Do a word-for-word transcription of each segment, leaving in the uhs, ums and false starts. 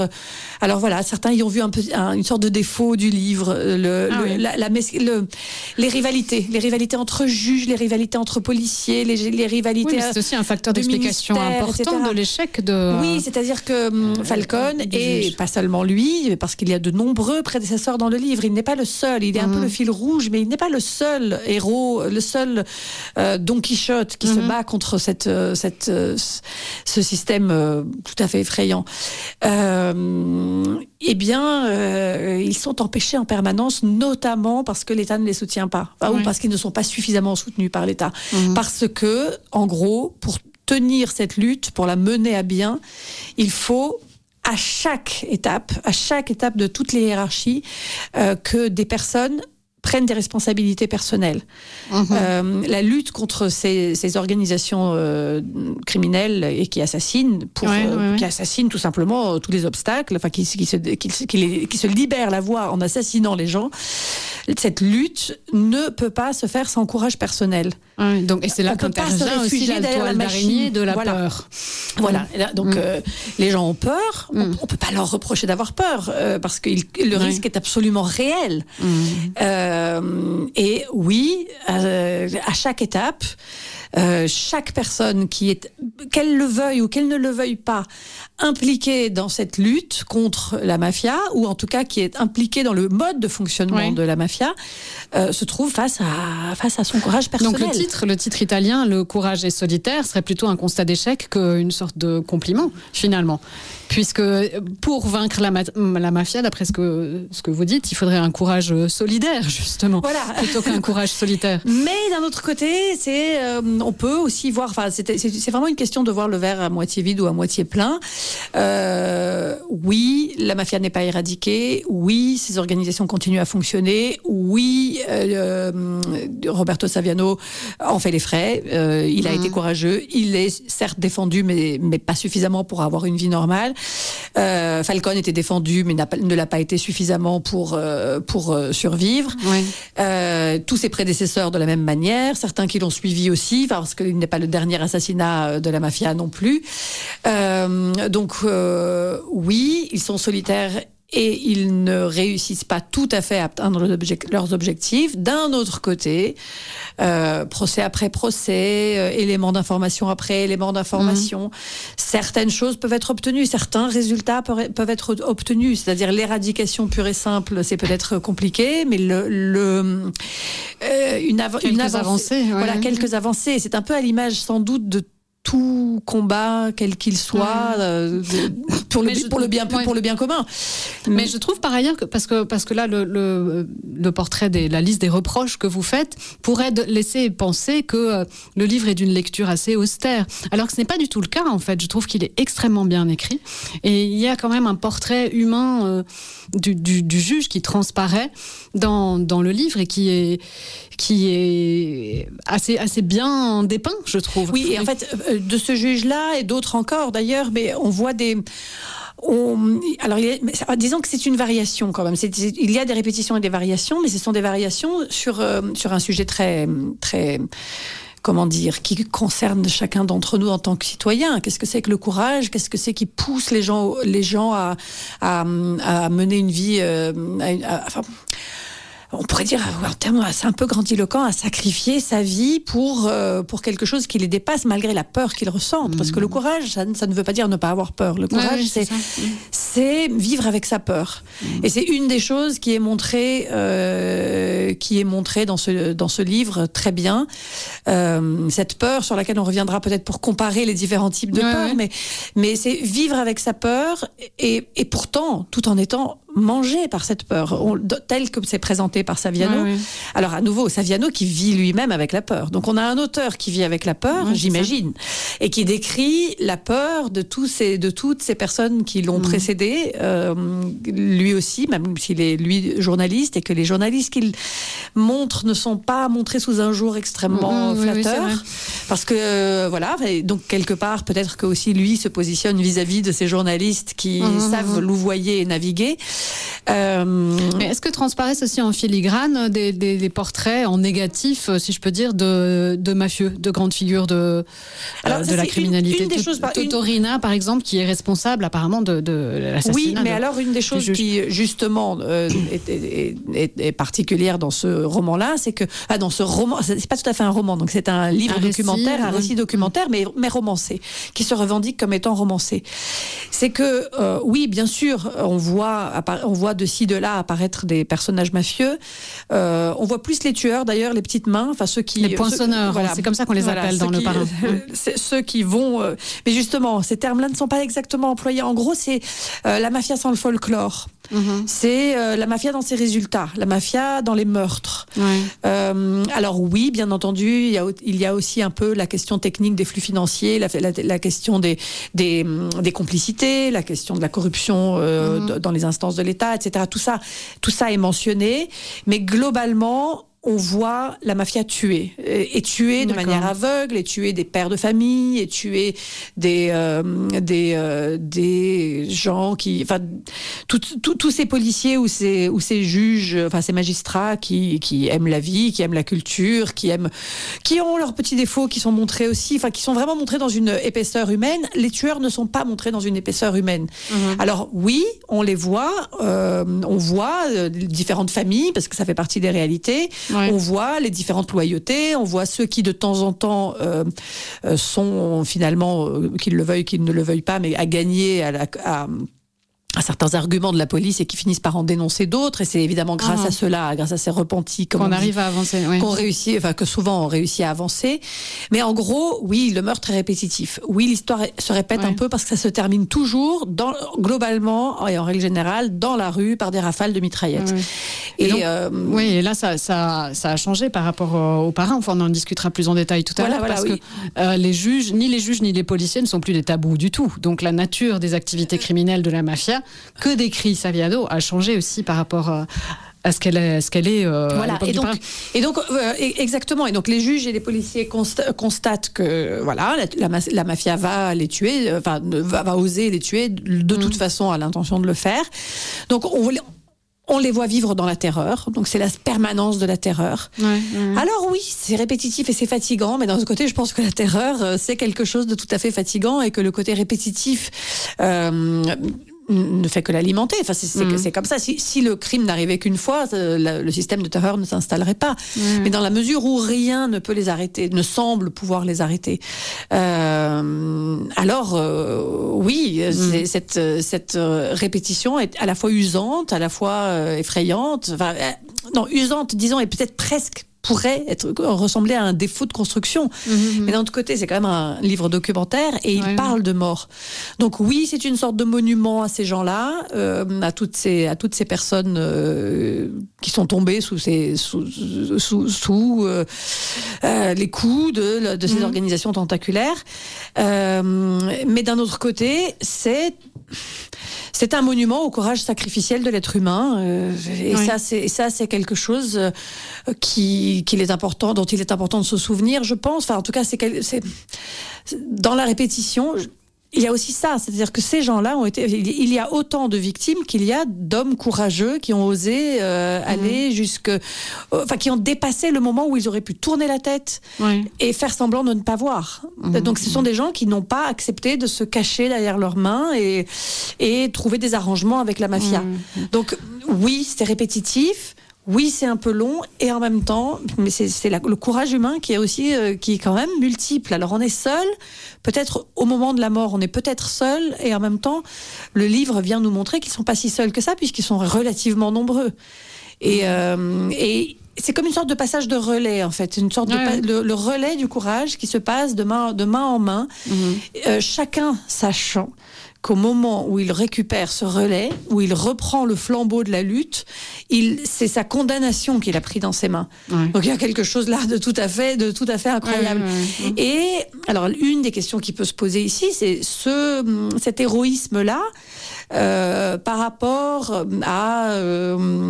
Alors voilà, certains y ont vu un peu un, une sorte de défaut du livre, le, ah le, oui. la, la, le, les rivalités, les rivalités entre juges, les rivalités entre policiers, les, les rivalités. Oui, c'est aussi un facteur d'explication important et cetera de l'échec de. Oui, c'est-à-dire que euh, Falcon et juge. Pas seulement lui, parce qu'il y a de nombreux prédécesseurs dans le livre. Il n'est pas le seul. Il est mmh. un peu le fil rouge, mais il n'est pas le seul héros, le seul euh, Don Quichotte qui mmh. se bat contre cette, cette, euh, ce système euh, tout à fait effrayant. Euh, eh bien, euh, ils sont empêchés en permanence, notamment parce que l'État ne les soutient pas, enfin, oui. ou parce qu'ils ne sont pas suffisamment soutenus par l'État. Mmh. Parce que, en gros, pour tenir cette lutte, pour la mener à bien, il faut à chaque étape, à chaque étape de toutes les hiérarchies, euh, que des personnes prennent des responsabilités personnelles. Mmh. Euh, la lutte contre ces, ces organisations euh, criminelles et qui assassinent, pour, ouais, euh, ouais, ouais. qui assassinent tout simplement euh, tous les obstacles, enfin qui, qui, se, qui, qui, les, qui se libèrent la voie en assassinant les gens. Cette lutte ne peut pas se faire sans courage personnel. Ouais, donc, et c'est là qu'intervient aussi la toile d'araignée de la voilà. peur. Voilà. Là, donc, mmh. euh, les gens ont peur. Mmh. On ne peut pas leur reprocher d'avoir peur euh, parce que il, le ouais. risque est absolument réel. Mmh. Euh, et oui, euh, à chaque étape, euh, chaque personne qui est, qu'elle le veuille ou qu'elle ne le veuille pas, impliquée dans cette lutte contre la mafia, ou en tout cas qui est impliquée dans le mode de fonctionnement ouais. de la mafia, euh, se trouve face à, face à son courage personnel. Donc le titre, le titre italien, Le courage est solitaire, serait plutôt un constat d'échec qu'une sorte de compliment, finalement. Puisque pour vaincre la, ma- la mafia, d'après ce que, ce que vous dites, il faudrait un courage solidaire, justement, voilà. plutôt qu'un courage solitaire. Mais d'un autre côté, c'est, euh, on peut aussi voir, enfin, c'est, c'est, c'est vraiment une question de voir le verre à moitié vide ou à moitié plein. Euh, oui, la mafia n'est pas éradiquée. Oui, ces organisations continuent à fonctionner. Oui, euh, Roberto Saviano en fait les frais. Euh, il a mmh. été courageux. Il est certes défendu, mais, mais pas suffisamment pour avoir une vie normale. Euh, Falcon était défendu, mais n'a pas, ne l'a pas été suffisamment pour, euh, pour euh, survivre. Oui. Euh, tous ses prédécesseurs de la même manière, certains qui l'ont suivi aussi, parce qu'il n'est pas le dernier assassinat de la mafia non plus. Euh, donc euh, oui, ils sont solitaires et ils ne réussissent pas tout à fait à atteindre leurs objectifs. D'un autre côté, euh, procès après procès, euh, éléments d'information après éléments d'information, mmh. certaines choses peuvent être obtenues, certains résultats peuvent être obtenus. C'est-à-dire l'éradication pure et simple, c'est peut-être compliqué, mais le, le euh, une, av- quelques une avancée, avancées, ouais. voilà, quelques avancées. C'est un peu à l'image sans doute de tout combat, quel qu'il soit, euh, pour, le, pour, le bien, ouais. pour le bien commun. Mais je trouve par ailleurs que, parce que, parce que là, le, le, le portrait, des, la liste des reproches que vous faites pourrait laisser penser que euh, le livre est d'une lecture assez austère. Alors que ce n'est pas du tout le cas, en fait. Je trouve qu'il est extrêmement bien écrit. Et il y a quand même un portrait humain euh, du, du, du juge qui transparaît dans, dans le livre et qui est, qui est assez, assez bien dépeint, je trouve. Oui, et en fait, de ce juge-là et d'autres encore d'ailleurs, mais on voit des... On, alors, il est, disons que c'est une variation quand même. C'est, il y a des répétitions et des variations, mais ce sont des variations sur, euh, sur un sujet très... très comment dire, qui concerne chacun d'entre nous en tant que citoyen. Qu'est-ce que c'est que le courage ? Qu'est-ce que c'est qui pousse les gens, les gens à, à, à mener une vie... Euh, à, à, enfin, on pourrait dire, en termes assez un peu grandiloquent, à sacrifier sa vie pour, euh, pour quelque chose qui les dépasse, malgré la peur qu'ils ressentent. Mmh. Parce que le courage, ça, ça ne veut pas dire ne pas avoir peur. Le courage, ouais, c'est, c'est, c'est vivre avec sa peur. Mmh. Et c'est une des choses qui est montrée, euh, qui est montrée dans ce, dans ce livre très bien. Euh, cette peur sur laquelle on reviendra peut-être pour comparer les différents types de ouais, peur, ouais. mais, mais c'est vivre avec sa peur et, et pourtant, tout en étant mangé par cette peur, on, tel que c'est présenté par Saviano. Oui, oui. Alors à nouveau, Saviano qui vit lui-même avec la peur. Donc on a un auteur qui vit avec la peur, oui, j'imagine, et qui décrit la peur de tous ces, de toutes ces personnes qui l'ont mmh. précédé, euh, lui aussi, même s'il est lui journaliste, et que les journalistes qu'il montre ne sont pas montrés sous un jour extrêmement mmh, flatteur, oui, oui, parce que euh, voilà, et donc quelque part peut-être que aussi lui se positionne vis-à-vis de ces journalistes qui mmh, savent mmh. louvoyer et naviguer. Euh... Mais est-ce que transparaissent aussi en filigrane des, des, des portraits en négatif, si je peux dire, de, de mafieux, de grandes figures de, Alors, euh, de la criminalité? Une, une des choses, par, Totorina, par exemple, qui est responsable apparemment de, de l'assassinat. Oui, mais de, alors une des choses qui, justement, euh, est, est, est, est particulière dans ce roman-là, c'est que... Ah, dans ce roman, c'est pas tout à fait un roman, donc c'est un livre un documentaire, récit, un récit oui. documentaire, mais, mais romancé, qui se revendique comme étant romancé. C'est que, euh, oui, bien sûr, on voit, on voit de ci, de là apparaître des personnages mafieux. Euh, on voit plus les tueurs, d'ailleurs, les petites mains, enfin ceux qui... Les poinçonneurs, ceux, voilà, c'est comme ça qu'on les voilà, appelle dans qui, le parrain. C'est ceux qui vont... Euh, mais justement, ces termes-là ne sont pas exactement employés. En gros, c'est euh, la mafia sans le folklore. Mm-hmm. C'est euh, la mafia dans ses résultats, la mafia dans les meurtres. Ouais. Euh, alors oui, bien entendu, il y, a, il y a aussi un peu la question technique des flux financiers, la, la, la question des, des, des complicités, la question de la corruption euh, mm-hmm. dans les instances de l'État, et cetera. Tout ça, tout ça est mentionné, mais globalement, on voit la mafia tuer, et, et tuer de manière aveugle, et tuer des pères de famille, et tuer des euh, des euh, des gens qui, enfin, tous ces policiers ou ces ou ces juges, enfin ces magistrats qui qui aiment la vie, qui aiment la culture, qui aiment, qui ont leurs petits défauts, qui sont montrés aussi, enfin qui sont vraiment montrés dans une épaisseur humaine. Les tueurs ne sont pas montrés dans une épaisseur humaine. Mmh. Alors oui, on les voit, euh, on voit euh, différentes familles parce que ça fait partie des réalités. Ouais. On voit les différentes loyautés, on voit ceux qui de temps en temps euh, euh, sont finalement, euh, qu'ils le veuillent, qu'ils ne le veuillent pas, mais à gagner à la... À, à certains arguments de la police et qui finissent par en dénoncer d'autres, et c'est évidemment grâce ah. à cela, grâce à ces repentis qu'on on arrive à avancer, oui. qu'on réussit, enfin que souvent on réussit à avancer. Mais en gros, oui, le meurtre est répétitif. Oui, l'histoire se répète ouais. un peu parce que ça se termine toujours, dans, globalement et en règle générale, dans la rue par des rafales de mitraillettes. Ouais. Et, et donc, euh, oui, et là ça, ça, ça a changé par rapport aux parrains. Enfin, on en discutera plus en détail tout à voilà, l'heure voilà, parce oui. que euh, les juges, ni les juges ni les policiers ne sont plus des tabous du tout. Donc la nature des activités criminelles de la mafia que décrit Saviano a changé aussi par rapport à, à ce qu'elle est, ce qu'elle est euh, voilà. Et donc, et donc euh, exactement. Et donc les juges et les policiers consta- constatent que voilà, la, la, la mafia va les tuer, enfin va, va oser les tuer de toute mmh. façon, a l'intention de le faire. Donc on On les voit vivre dans la terreur, donc c'est la permanence de la terreur. Ouais, ouais. Alors oui, c'est répétitif et c'est fatigant, mais d'un autre côté, je pense que la terreur, c'est quelque chose de tout à fait fatigant et que le côté répétitif euh, ne fait que l'alimenter. Enfin, c'est, c'est, mmh. c'est comme ça. Si, si le crime n'arrivait qu'une fois, le, le système de terreur ne s'installerait pas. Mmh. Mais dans la mesure où rien ne peut les arrêter, ne semble pouvoir les arrêter, euh, alors euh, oui, mmh. c'est, cette, cette répétition est à la fois usante, à la fois euh, effrayante. Enfin, euh, non, usante, disons, et peut-être presque pourrait être, ressembler à un défaut de construction. Mmh. Mais d'un autre côté, c'est quand même un livre documentaire et il ouais. parle de mort. Donc oui, c'est une sorte de monument à ces gens-là, euh, à toutes ces, à toutes ces personnes euh, qui sont tombées sous, ces, sous, sous, sous euh, euh, les coups de, de ces mmh. organisations tentaculaires. Euh, mais d'un autre côté, c'est... C'est un monument au courage sacrificiel de l'être humain, euh, et oui. ça, c'est ça, c'est quelque chose euh, qui, qu'il est important, dont il est important de se souvenir, je pense. Enfin, en tout cas, c'est, c'est dans la répétition. Il y a aussi ça, c'est-à-dire que ces gens-là ont été. Il y a autant de victimes qu'il y a d'hommes courageux qui ont osé euh, aller mmh. jusque, enfin, qui ont dépassé le moment où ils auraient pu tourner la tête oui. et faire semblant de ne pas voir. Mmh. Donc, ce sont des gens qui n'ont pas accepté de se cacher derrière leurs mains et et trouver des arrangements avec la mafia. Mmh. Donc, oui, c'est répétitif. Oui, c'est un peu long et en même temps, mais c'est, c'est la, le courage humain qui est aussi euh, qui est quand même multiple. Alors on est seul, peut-être au moment de la mort, on est peut-être seul et en même temps, le livre vient nous montrer qu'ils sont pas si seuls que ça puisqu'ils sont relativement nombreux. Et euh, et c'est comme une sorte de passage de relais en fait, une sorte de ouais. le, le relais du courage qui se passe de main de main en main, mmh. euh, chacun sachant qu'au moment où il récupère ce relais, où il reprend le flambeau de la lutte, il, c'est sa condamnation qu'il a pris dans ses mains. Ouais. Donc il y a quelque chose là de tout à fait, de tout à fait incroyable. Ouais, ouais, ouais. Et alors une des questions qui peut se poser ici, c'est ce, cet héroïsme-là. Euh, par rapport à, euh,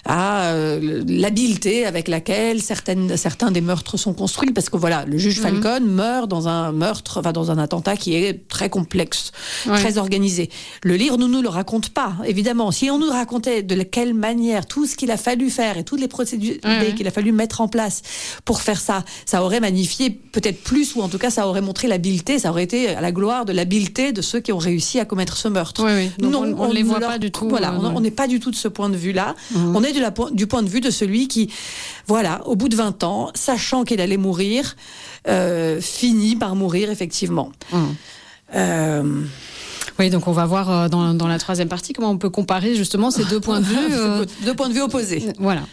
à euh, l'habileté avec laquelle certaines, certains des meurtres sont construits, parce que voilà, le juge mmh. Falcone meurt dans un meurtre, enfin dans un attentat qui est très complexe, ouais. très organisé. Le livre ne nous le raconte pas, évidemment. Si on nous racontait de quelle manière, tout ce qu'il a fallu faire et toutes les procédures ouais. qu'il a fallu mettre en place pour faire ça, ça aurait magnifié peut-être plus, ou en tout cas ça aurait montré l'habileté, ça aurait été à la gloire de l'habileté de ceux qui ont réussi à commettre ce meurtre. Oui, oui. Donc non, on ne les voit leur... pas du tout. Voilà, euh, on n'est pas du tout de ce point de vue-là. Mmh. On est de la, du point de vue de celui qui, voilà, au bout de vingt ans, sachant qu'il allait mourir, euh, finit par mourir effectivement. Mmh. Euh... Oui, donc on va voir dans, dans la troisième partie comment on peut comparer justement ces deux points de vue. Euh... deux points de vue opposés. Voilà.